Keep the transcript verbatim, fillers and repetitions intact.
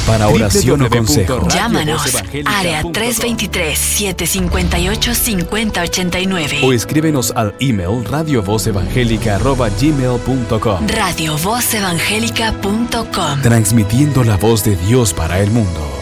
Para oración o consejo, llámanos. Área tres dos tres, siete cinco ocho, cinco cero ocho nueve. o escríbenos al email radiovozevangélica arroba gmail punto com. radiovozevangélica punto com. Transmitiendo la voz de Dios para el mundo.